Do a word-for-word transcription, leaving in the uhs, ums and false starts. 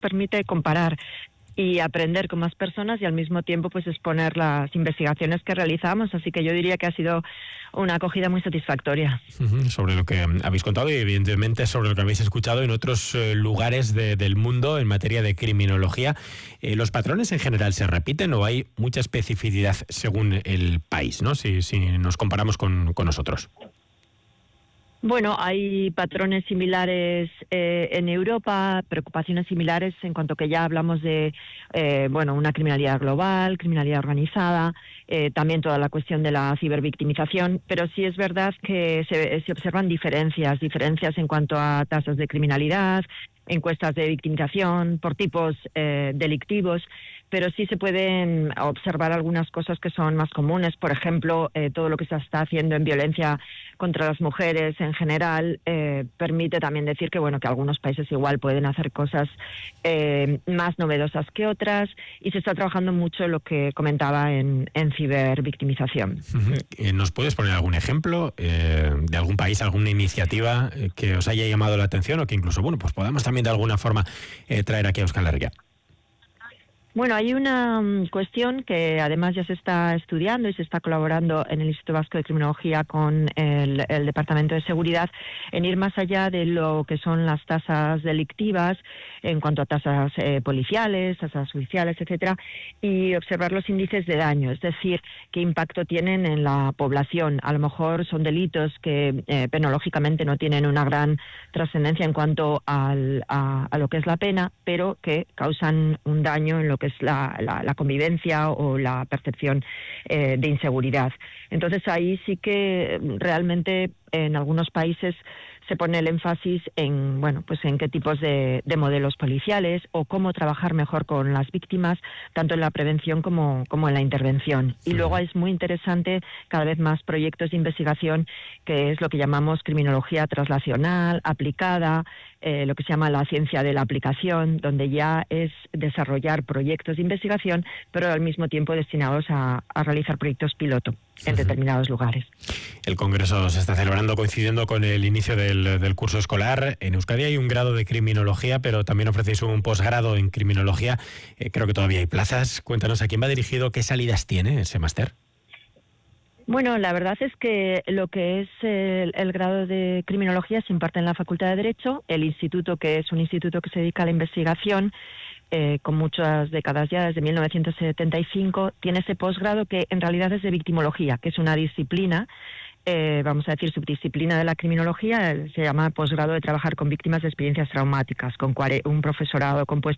permite comparar y aprender con más personas y al mismo tiempo pues exponer las investigaciones que realizamos, así que yo diría que ha sido una acogida muy satisfactoria. Uh-huh. Sobre lo que habéis contado y evidentemente sobre lo que habéis escuchado en otros eh, lugares de, del mundo en materia de criminología, eh, ¿los patrones en general se repiten o hay mucha especificidad según el país, ¿no? Si, si nos comparamos con, con nosotros. Bueno, hay patrones similares eh, en Europa, preocupaciones similares en cuanto que ya hablamos de eh, bueno, una criminalidad global, criminalidad organizada, eh, también toda la cuestión de la cibervictimización, pero sí es verdad que se, se observan diferencias, diferencias en cuanto a tasas de criminalidad, encuestas de victimización por tipos eh, delictivos, pero sí se pueden observar algunas cosas que son más comunes. Por ejemplo, eh, todo lo que se está haciendo en violencia contra las mujeres en general eh, permite también decir que bueno que algunos países igual pueden hacer cosas eh, más novedosas que otras, y se está trabajando mucho en lo que comentaba en, en cibervictimización. Uh-huh. ¿Nos puedes poner algún ejemplo eh, de algún país, alguna iniciativa eh, que os haya llamado la atención o que incluso bueno pues podamos también de alguna forma eh, traer aquí a Euskal Herria? Bueno, hay una um, cuestión que además ya se está estudiando y se está colaborando en el Instituto Vasco de Criminología con el, el Departamento de Seguridad en ir más allá de lo que son las tasas delictivas en cuanto a tasas eh, policiales, tasas judiciales, etcétera, y observar los índices de daño, es decir, qué impacto tienen en la población. A lo mejor son delitos que eh, penológicamente no tienen una gran trascendencia en cuanto al, a, a lo que es la pena, pero que causan un daño en lo que es la, la, la convivencia o la percepción eh, de inseguridad. Entonces ahí sí que realmente en algunos países se pone el énfasis en bueno pues en qué tipos de, de modelos policiales o cómo trabajar mejor con las víctimas, tanto en la prevención como, como en la intervención. Y luego es muy interesante cada vez más proyectos de investigación, que es lo que llamamos criminología translacional, aplicada, eh, lo que se llama la ciencia de la aplicación, donde ya es desarrollar proyectos de investigación, pero al mismo tiempo destinados a, a realizar proyectos piloto en determinados lugares. El Congreso se está celebrando coincidiendo con el inicio del, del curso escolar. En Euskadi hay un grado de criminología, pero también ofrecéis un posgrado en criminología. Eh, creo que todavía hay plazas. Cuéntanos, ¿a quién va dirigido? ¿Qué salidas tiene ese máster? Bueno, la verdad es que lo que es el, el grado de criminología se imparte en la Facultad de Derecho. El instituto, que es un instituto que se dedica a la investigación, Eh, con muchas décadas ya, desde mil novecientos setenta y cinco, tiene ese posgrado que en realidad es de victimología, que es una disciplina, eh, vamos a decir subdisciplina de la criminología. Se llama posgrado de trabajar con víctimas de experiencias traumáticas, con un profesorado compuesto